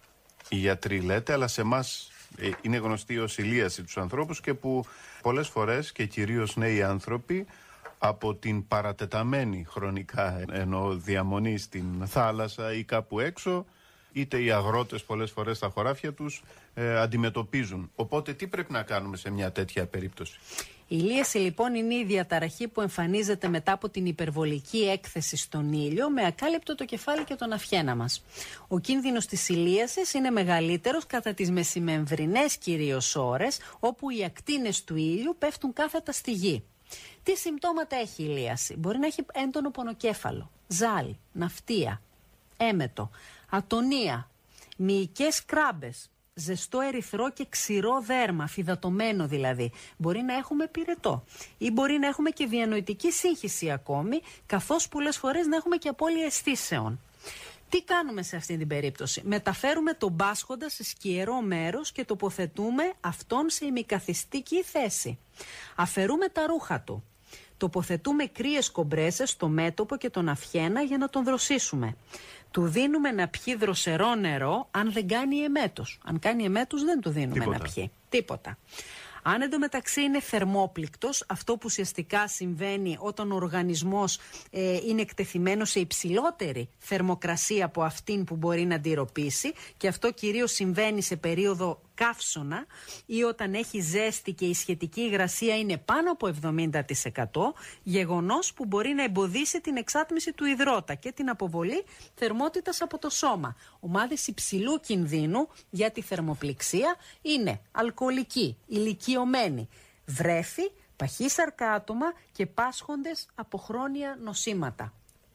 οι γιατροί λέτε, αλλά σε εμάς ε, είναι γνωστή ως ηλίαση τους ανθρώπους και που πολλές φορές και κυρίως νέοι άνθρωποι από την παρατεταμένη χρονικά ενώ διαμονή στην θάλασσα ή κάπου έξω, είτε οι αγρότες πολλές φορές στα χωράφια τους ε, αντιμετωπίζουν. Οπότε τι πρέπει να κάνουμε σε μια τέτοια περίπτωση? Η ηλίαση λοιπόν είναι η διαταραχή που εμφανίζεται μετά από την υπερβολική έκθεση στον ήλιο με ακάλυπτο το κεφάλι και τον αυχένα μας. Ο κίνδυνος της ηλίασης είναι μεγαλύτερος κατά τις μεσημβρινές κυρίως ώρες όπου οι ακτίνες του ήλιου πέφτουν κάθετα στη γη. Τι συμπτώματα έχει η ηλίαση? Μπορεί να έχει έντονο πονοκέφαλο, ζάλι, ναυτία, έμετο, ατονία, μυϊκές κράμπες, ζεστό ερυθρό και ξηρό δέρμα, φυδατωμένο δηλαδή. Μπορεί να έχουμε πυρετό ή μπορεί να έχουμε και διανοητική σύγχυση ακόμη, καθώς πολλές φορές να έχουμε και απώλεια αισθήσεων. Τι κάνουμε σε αυτή την περίπτωση? Μεταφέρουμε τον πάσχοντα σε σκιερό μέρος και τοποθετούμε αυτόν σε ημικαθιστική θέση. Αφαιρούμε τα ρούχα του. Τοποθετούμε κρύες κομπρέσες στο μέτωπο και τον αυχένα για να τον δροσίσουμε. Του δίνουμε να πιει δροσερό νερό αν δεν κάνει εμέτος. Αν κάνει εμέτος δεν του δίνουμε Τίποτα. να πιει. Τίποτα. Αν εντωμεταξύ είναι θερμόπληκτος, αυτό που ουσιαστικά συμβαίνει όταν ο οργανισμός ε, είναι εκτεθειμένος σε υψηλότερη θερμοκρασία από αυτήν που μπορεί να αντιρροπήσει και αυτό κυρίως συμβαίνει σε περίοδο καύσωνα ή όταν έχει ζέστη και η σχετική υγρασία είναι πάνω από εβδομήντα τοις εκατό, γεγονός που μπορεί να εμποδίσει την εξάτμιση του υδρότα και την αποβολή θερμότητας από το σώμα. Ομάδες υψηλού κινδύνου για τη θερμοπληξία είναι αλκοολικοί, ηλικιωμένοι, βρέφη, παχύσαρκα άτομα και πάσχοντες από χρόνια νοσήματα.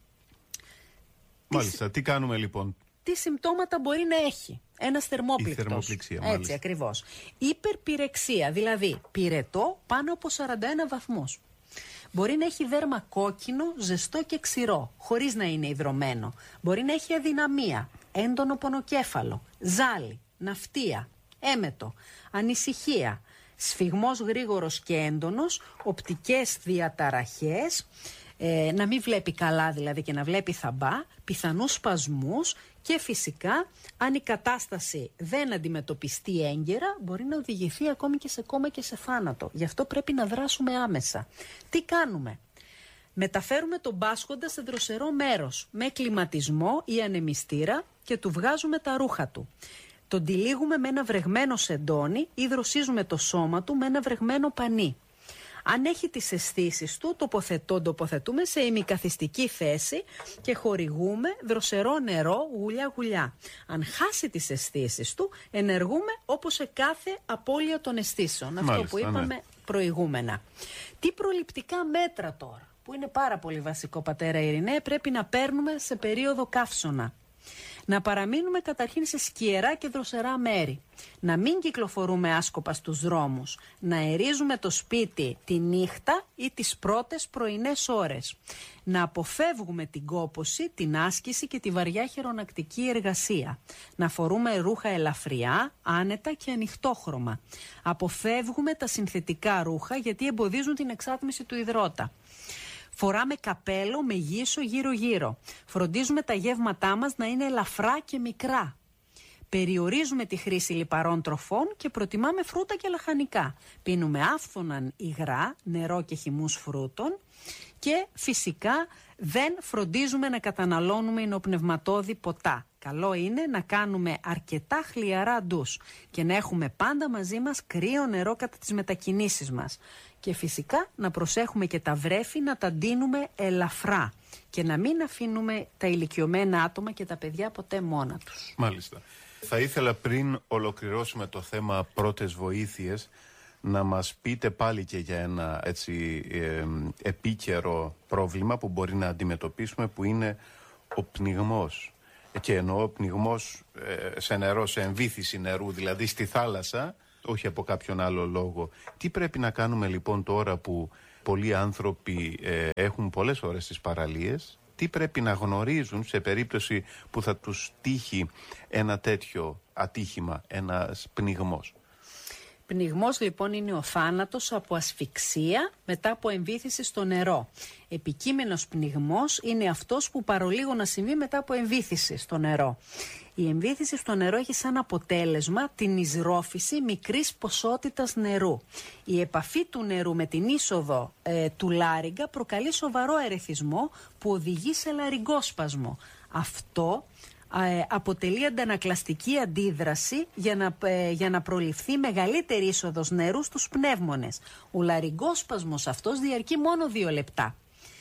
Μάλιστα, τι, τι κάνουμε λοιπόν? Τι συμπτώματα μπορεί να έχει ένας θερμόπληκτος? Η θερμοπληξία, Έτσι μάλιστα. ακριβώς. Υπερπυρεξία, δηλαδή πυρετό πάνω από σαράντα ένα βαθμούς. Μπορεί να έχει δέρμα κόκκινο, ζεστό και ξηρό, χωρίς να είναι υδρωμένο. Μπορεί να έχει αδυναμία, έντονο πονοκέφαλο, ζάλι, ναυτία, έμετο, ανησυχία, σφυγμός γρήγορος και έντονος, οπτικές διαταραχές, ε, να μην βλέπει καλά δηλαδή και να βλέπει θαμπά, πιθανούς σπασμούς και φυσικά αν η κατάσταση δεν αντιμετωπιστεί έγκαιρα μπορεί να οδηγηθεί ακόμη και σε κόμμα και σε θάνατο. Γι' αυτό πρέπει να δράσουμε άμεσα. Τι κάνουμε? Μεταφέρουμε τον πάσχοντα σε δροσερό μέρος με κλιματισμό ή ανεμιστήρα και του βγάζουμε τα ρούχα του. Τον τυλίγουμε με ένα βρεγμένο σεντόνι ή δροσίζουμε το σώμα του με ένα βρεγμένο πανί. Αν έχει τις αισθήσεις του, τοποθετώ, τοποθετούμε σε ημικαθιστική θέση και χορηγούμε δροσερό νερό γουλιά γουλιά. Αν χάσει τις αισθήσεις του, ενεργούμε όπως σε κάθε απώλεια των αισθήσεων. Μάλιστα, αυτό που είπαμε ναι. προηγούμενα. Τι προληπτικά μέτρα τώρα, που είναι πάρα πολύ βασικό πατέρα Ειρηναία, πρέπει να παίρνουμε σε περίοδο καύσωνα? Να παραμείνουμε καταρχήν σε σκιερά και δροσερά μέρη. Να μην κυκλοφορούμε άσκοπα στους δρόμους. Να αερίζουμε το σπίτι τη νύχτα ή τις πρώτες πρωινές ώρες. Να αποφεύγουμε την κόπωση, την άσκηση και τη βαριά χειρονακτική εργασία. Να φορούμε ρούχα ελαφριά, άνετα και ανοιχτόχρωμα. Αποφεύγουμε τα συνθετικά ρούχα γιατί εμποδίζουν την εξάτμιση του υδρότα. Φοράμε καπέλο με γύσο γύρω-γύρω. Φροντίζουμε τα γεύματά μας να είναι ελαφρά και μικρά. Περιορίζουμε τη χρήση λιπαρών τροφών και προτιμάμε φρούτα και λαχανικά. Πίνουμε άφθοναν υγρά, νερό και χυμούς φρούτων. Και φυσικά δεν φροντίζουμε να καταναλώνουμε υνοπνευματώδη ποτά. Καλό είναι να κάνουμε αρκετά χλιαρά ντους και να έχουμε πάντα μαζί μας κρύο νερό κατά τις μετακινήσεις μας. Και φυσικά να προσέχουμε και τα βρέφη να τα ντύνουμε ελαφρά και να μην αφήνουμε τα ηλικιωμένα άτομα και τα παιδιά ποτέ μόνα τους. Μάλιστα. Θα ήθελα πριν ολοκληρώσουμε το θέμα πρώτες βοήθειες να μας πείτε πάλι και για ένα έτσι ε, επίκαιρο πρόβλημα που μπορεί να αντιμετωπίσουμε, που είναι ο πνιγμός. Και εννοώ πνιγμός ε, σε νερό, σε εμβύθιση νερού, δηλαδή στη θάλασσα, όχι από κάποιον άλλο λόγο. Τι πρέπει να κάνουμε λοιπόν τώρα που πολλοί άνθρωποι ε, έχουν πολλές ώρες στις παραλίες? Τι πρέπει να γνωρίζουν σε περίπτωση που θα τους τύχει ένα τέτοιο ατύχημα, ένας πνιγμός? Πνιγμός λοιπόν είναι ο θάνατος από ασφυξία μετά από εμβύθιση στο νερό. Επικείμενος πνιγμός είναι αυτός που παρολίγο να συμβεί μετά από εμβύθιση στο νερό. Η εμβύθιση στο νερό έχει σαν αποτέλεσμα την εισρόφηση μικρής ποσότητας νερού. Η επαφή του νερού με την είσοδο ε, του λάριγκα προκαλεί σοβαρό ερεθισμό που οδηγεί σε λαριγκόσπασμο. Αυτό ε, αποτελεί αντανακλαστική αντίδραση για να, ε, για να προληφθεί μεγαλύτερη είσοδος νερού στους πνεύμονες. Ο λαριγκόσπασμος αυτός διαρκεί μόνο δύο λεπτά.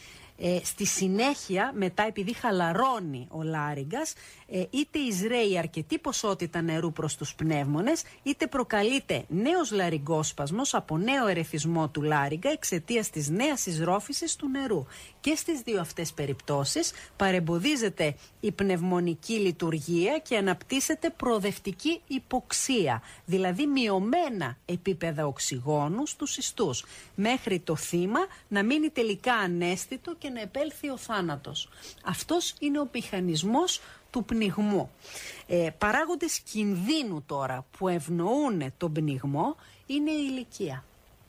Ε, στη συνέχεια, μετά, επειδή χαλαρώνει ο λάριγκας, ε, είτε εισραίει αρκετή ποσότητα νερού προς τους πνεύμονες, είτε προκαλείται νέος λαριγκόσπασμος από νέο ερεθισμό του λάριγκα εξαιτίας της νέας εισρόφησης του νερού. Και στις δύο αυτές περιπτώσεις παρεμποδίζεται η πνευμονική λειτουργία και αναπτύσσεται προοδευτική υποξία, δηλαδή μειωμένα επίπεδα οξυγόνου στους ιστούς, μέχρι το θύμα να μείνει τελικά αναίσθητο και να επέλθει ο θάνατος. Αυτός είναι ο μηχανισμός του πνιγμού. Ε, παράγοντες κινδύνου τώρα που ευνοούν τον πνιγμό είναι η ηλικία.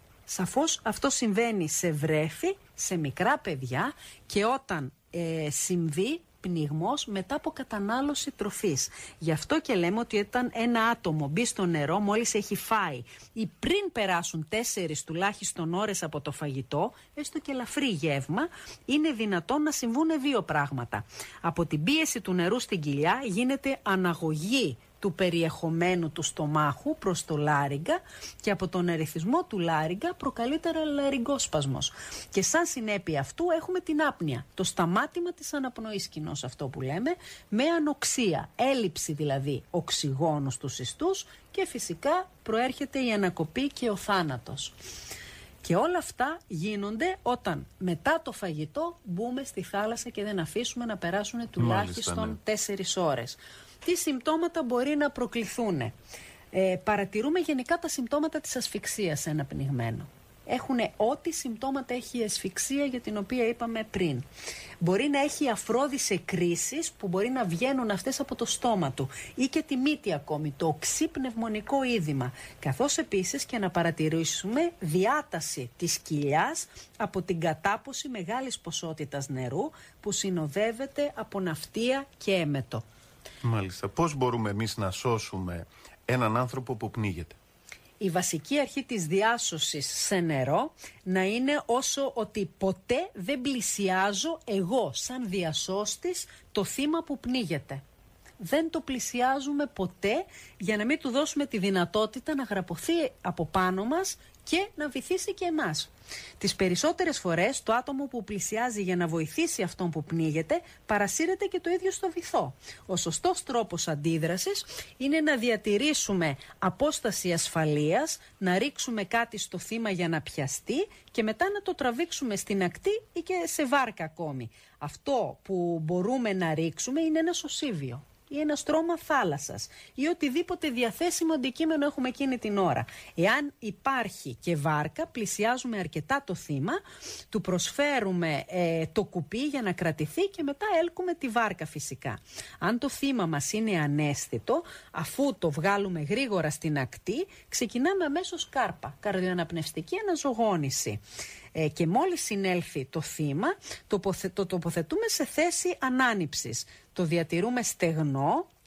Σαφώς αυτό συμβαίνει σε βρέφη, σε μικρά παιδιά και όταν ε, συμβεί πνιγμός μετά από κατανάλωση τροφής. Γι' αυτό και λέμε ότι όταν ένα άτομο μπει στο νερό μόλις έχει φάει ή πριν περάσουν τέσσερις τουλάχιστον ώρες από το φαγητό, έστω και ελαφρύ γεύμα, είναι δυνατόν να συμβούν δύο πράγματα. Από την πίεση του νερού στην κοιλιά γίνεται αναγωγή του περιεχομένου του στομάχου προς το λάριγκα και από τον ερεθισμό του λάριγκα προκαλείται λαριγκόσπασμος. Και σαν συνέπεια αυτού έχουμε την άπνοια, το σταμάτημα της αναπνοής κοινώς αυτό που λέμε, με ανοξία, έλλειψη δηλαδή οξυγόνου στους ιστούς και φυσικά προέρχεται η ανακοπή και ο θάνατος. Και όλα αυτά γίνονται όταν μετά το φαγητό μπούμε στη θάλασσα και δεν αφήσουμε να περάσουν τουλάχιστον Μάλιστα, ναι. τέσσερις ώρες. Τι συμπτώματα μπορεί να προκληθούν? Ε, παρατηρούμε γενικά τα συμπτώματα της ασφυξίας σε ένα πνιγμένο. Έχουν ό,τι συμπτώματα έχει η ασφυξία για την οποία είπαμε πριν. Μπορεί να έχει αφρόδιες εκκρίσεις που μπορεί να βγαίνουν αυτές από το στόμα του ή και τη μύτη ακόμη, το οξύ πνευμονικό είδημα. Καθώς επίσης και να παρατηρήσουμε διάταση της κοιλιάς από την κατάποση μεγάλης ποσότητας νερού που συνοδεύεται από ναυτία και έμετο. Μάλιστα. Πώς μπορούμε εμείς να σώσουμε έναν άνθρωπο που πνίγεται? Η βασική αρχή της διάσωσης σε νερό να είναι όσο ότι ποτέ δεν πλησιάζω εγώ σαν διασώστης το θύμα που πνίγεται. Δεν το πλησιάζουμε ποτέ για να μην του δώσουμε τη δυνατότητα να γραπωθεί από πάνω μας και να βυθίσει και εμάς. Τις περισσότερες φορές το άτομο που πλησιάζει για να βοηθήσει αυτόν που πνίγεται παρασύρεται και το ίδιο στο βυθό. Ο σωστός τρόπος αντίδρασης είναι να διατηρήσουμε απόσταση ασφαλείας, να ρίξουμε κάτι στο θύμα για να πιαστεί και μετά να το τραβήξουμε στην ακτή ή και σε βάρκα ακόμη. Αυτό που μπορούμε να ρίξουμε είναι ένα σωσίβιο ή ένα στρώμα θάλασσας ή οτιδήποτε διαθέσιμο αντικείμενο έχουμε εκείνη την ώρα. Εάν υπάρχει και βάρκα, πλησιάζουμε αρκετά το θύμα, του προσφέρουμε ε, το κουπί για να κρατηθεί και μετά έλκουμε τη βάρκα φυσικά. Αν το θύμα μας είναι αναίσθητο, αφού το βγάλουμε γρήγορα στην ακτή, ξεκινάμε αμέσως κάρπα, καρδιοαναπνευστική αναζωογόνηση. Ε, και μόλις συνέλθει το θύμα, το, το τοποθετούμε σε θέση ανάνυψης. Το διατηρούμε στεγνό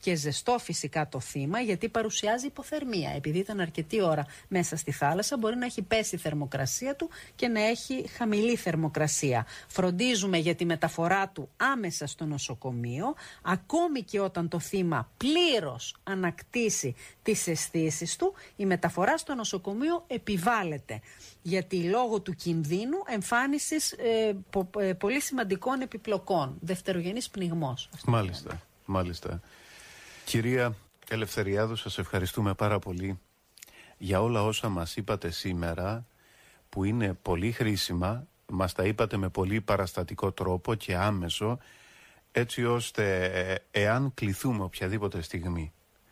και ζεστό φυσικά το θύμα, γιατί παρουσιάζει υποθερμία. Επειδή ήταν αρκετή ώρα μέσα στη θάλασσα, μπορεί να έχει πέσει η θερμοκρασία του και να έχει χαμηλή θερμοκρασία. Φροντίζουμε για τη μεταφορά του άμεσα στο νοσοκομείο, ακόμη και όταν το θύμα πλήρως ανακτήσει τις αισθήσεις του, η μεταφορά στο νοσοκομείο επιβάλλεται. Γιατί λόγω του κινδύνου εμφάνισης ε, πο, ε, πολύ σημαντικών επιπλοκών, δευτερογενής πνιγμός. Μάλιστα, μάλιστα. Κυρία Ελευθεριάδου, σας ευχαριστούμε πάρα πολύ για όλα όσα μας είπατε σήμερα, που είναι πολύ χρήσιμα. Μας τα είπατε με πολύ παραστατικό τρόπο και άμεσο, έτσι ώστε ε, εάν κληθούμε οποιαδήποτε στιγμή,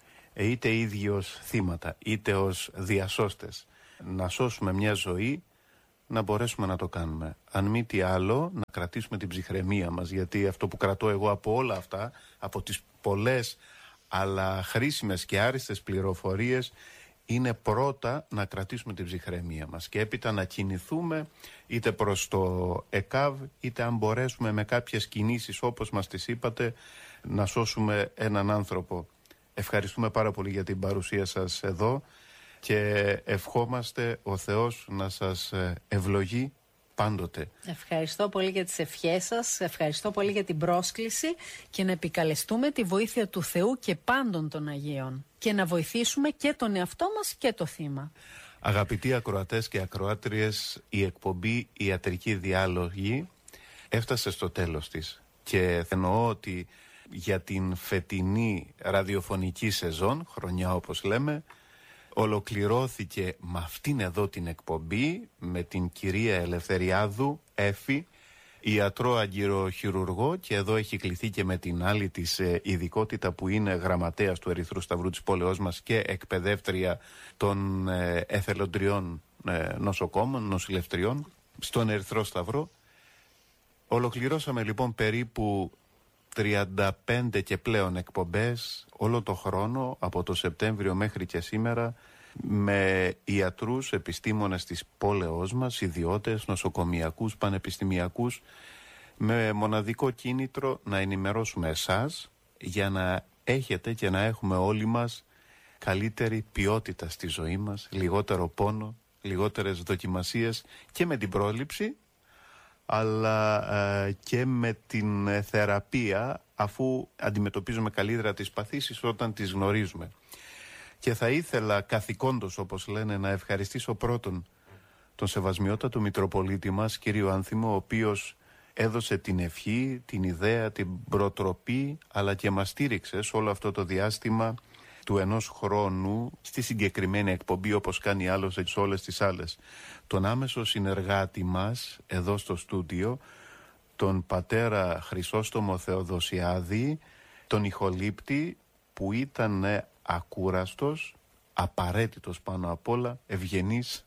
είτε ίδιοι ως θύματα, είτε ως διασώστες, να σώσουμε μια ζωή, να μπορέσουμε να το κάνουμε. Αν μη τι άλλο, να κρατήσουμε την ψυχραιμία μας, γιατί αυτό που κρατώ εγώ από όλα αυτά, από τις πολλές αλλά χρήσιμες και άριστες πληροφορίες, είναι πρώτα να κρατήσουμε την ψυχραιμία μας και έπειτα να κινηθούμε είτε προς το ΕΚΑΒ, είτε αν μπορέσουμε με κάποιες κινήσεις όπως μας τις είπατε να σώσουμε έναν άνθρωπο. Ευχαριστούμε πάρα πολύ για την παρουσία σας εδώ και ευχόμαστε ο Θεός να σας ευλογεί πάντοτε. Ευχαριστώ πολύ για τις ευχές σας, ευχαριστώ πολύ για την πρόσκληση και να επικαλεστούμε τη βοήθεια του Θεού και πάντων των Αγίων και να βοηθήσουμε και τον εαυτό μας και το θύμα. Αγαπητοί ακροατές και ακροάτριες, η εκπομπή Ιατρική Διάλογη έφτασε στο τέλος της και εννοώ ότι για την φετινή ραδιοφωνική σεζόν, χρονιά όπως λέμε, ολοκληρώθηκε με αυτήν εδώ την εκπομπή με την κυρία Ελευθεριάδου Έφη, ιατρό αγκυροχειρουργό, και εδώ έχει κληθεί και με την άλλη της ειδικότητα που είναι γραμματέας του Ερυθρού Σταυρού της πόλεως μας και εκπαιδεύτρια των εθελοντριών νοσοκόμων, νοσηλευτριών στον Ερυθρό Σταυρό. Ολοκληρώσαμε λοιπόν περίπου τριάντα πέντε και πλέον εκπομπές όλο το χρόνο από το Σεπτέμβριο μέχρι και σήμερα με ιατρούς, επιστήμονες της πόλεως μας, ιδιώτες, νοσοκομιακούς, πανεπιστημιακούς, με μοναδικό κίνητρο να ενημερώσουμε εσάς για να έχετε και να έχουμε όλοι μας καλύτερη ποιότητα στη ζωή μας, λιγότερο πόνο, λιγότερες δοκιμασίες και με την πρόληψη αλλά ε, και με την θεραπεία, αφού αντιμετωπίζουμε καλύτερα τις παθήσεις όταν τις γνωρίζουμε. Και θα ήθελα καθηκόντως, όπως λένε, να ευχαριστήσω πρώτον τον Σεβασμιότατο Μητροπολίτη μας, κύριο Άνθιμο, ο οποίος έδωσε την ευχή, την ιδέα, την προτροπή, αλλά και μας στήριξε σε όλο αυτό το διάστημα του ενός χρόνου στη συγκεκριμένη εκπομπή, όπως κάνει άλλωστε σε όλες τις άλλες. Τον άμεσο συνεργάτη μας εδώ στο στούντιο, τον πατέρα Χρυσόστομο Θεοδοσιάδη, τον ηχολήπτη που ήταν ακούραστος, απαραίτητος πάνω απ' όλα, ευγενής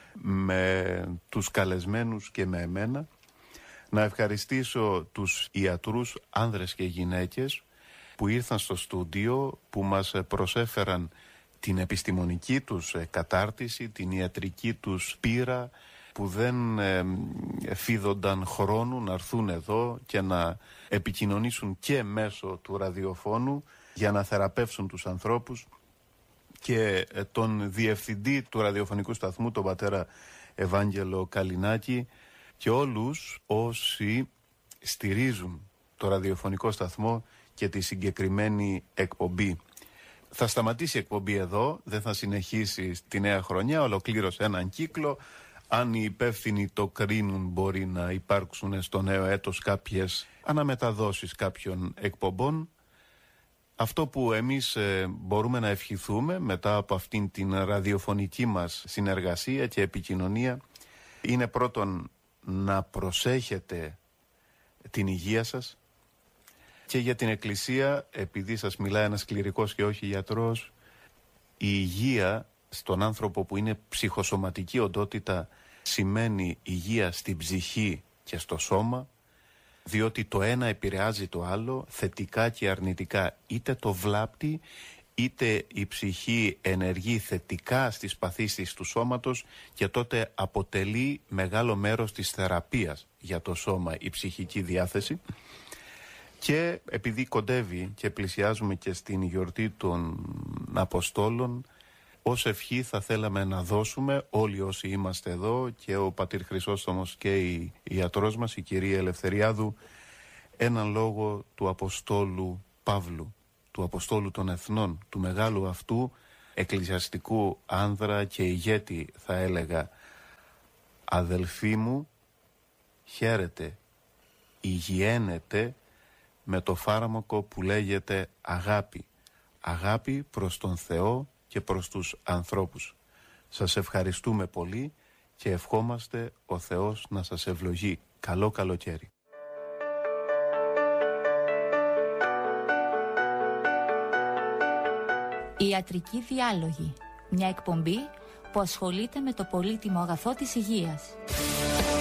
με τους καλεσμένους και με εμένα. Να ευχαριστήσω τους ιατρούς άνδρες και γυναίκες που ήρθαν στο στούντιο, που μας προσέφεραν την επιστημονική τους κατάρτιση, την ιατρική τους πείρα, που δεν ε, φίδονταν χρόνου να έρθουν εδώ και να επικοινωνήσουν και μέσω του ραδιοφώνου για να θεραπεύσουν τους ανθρώπους, και ε, τον διευθυντή του ραδιοφωνικού σταθμού, τον πατέρα Ευάγγελο Καλινάκη, και όλους όσοι στηρίζουν το ραδιοφωνικό σταθμό και τη συγκεκριμένη εκπομπή. Θα σταματήσει η εκπομπή εδώ, δεν θα συνεχίσει στη νέα χρονιά, ολοκλήρωσε έναν κύκλο. Αν οι υπεύθυνοι το κρίνουν, μπορεί να υπάρξουν στο νέο έτος κάποιες αναμεταδόσεις κάποιων εκπομπών. Αυτό που εμείς ε, μπορούμε να ευχηθούμε μετά από αυτήν την ραδιοφωνική μας συνεργασία και επικοινωνία είναι πρώτον να προσέχετε την υγεία σας, και για την Εκκλησία, επειδή σας μιλάει ένας κληρικός και όχι γιατρός, η υγεία στον άνθρωπο που είναι ψυχοσωματική οντότητα σημαίνει υγεία στην ψυχή και στο σώμα, διότι το ένα επηρεάζει το άλλο θετικά και αρνητικά. Είτε το βλάπτει, είτε η ψυχή ενεργεί θετικά στις παθήσεις του σώματος, και τότε αποτελεί μεγάλο μέρος της θεραπείας για το σώμα η ψυχική διάθεση. Και επειδή κοντεύει και πλησιάζουμε και στην γιορτή των Αποστόλων, ως ευχή θα θέλαμε να δώσουμε όλοι όσοι είμαστε εδώ, και ο πατήρ Χρυσόστομος και η ιατρός μας, η κυρία Ελευθεριάδου, έναν λόγο του Αποστόλου Παύλου, του Αποστόλου των Εθνών, του μεγάλου αυτού εκκλησιαστικού άνδρα και ηγέτη, θα έλεγα. Αδελφοί μου, χαίρετε, υγιαίνετε με το φάρμακο που λέγεται αγάπη. Αγάπη προς τον Θεό και προς τους ανθρώπους. Σας ευχαριστούμε πολύ και ευχόμαστε ο Θεός να σας ευλογεί. Καλό καλοκαίρι. Ιατρική διάλογη. Μια εκπομπή που ασχολείται με το πολύτιμο αγαθό της υγείας.